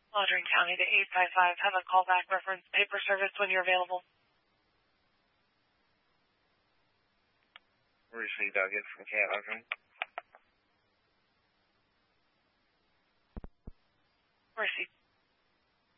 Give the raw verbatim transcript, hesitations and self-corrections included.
Lauderdale County to eight five five. Have a callback reference paper service when you're available. Recently Doggett from Camp Oakland. Receive.